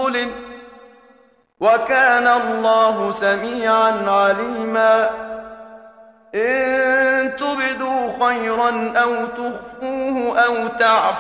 ظلم وكان الله سميعا عليما إن تبدوا خيرا أو تخفوه أو تعفوا